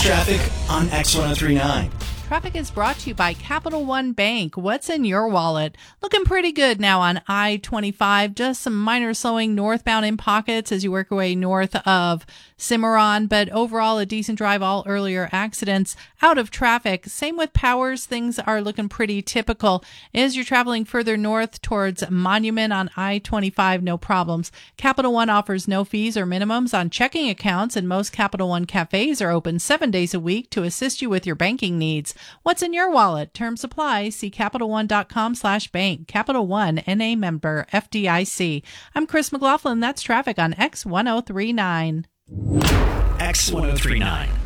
traffic on X1039. Traffic is brought to you by Capital One Bank. What's in your wallet? Looking pretty good now on I-25. Just some minor slowing northbound in pockets as you work your way north of Cimarron, but overall a decent drive. All earlier accidents out of traffic. Same with Powers. Things are looking pretty typical. As you're traveling further north towards Monument on I-25, no problems. Capital One offers no fees or minimums on checking accounts, and most Capital One cafes are open 7 days a week to assist you with your banking needs. What's in your wallet? Terms apply. See CapitalOne.com/bank. Capital One, NA member, FDIC. I'm Chris McLaughlin. That's traffic on X1039. X1039.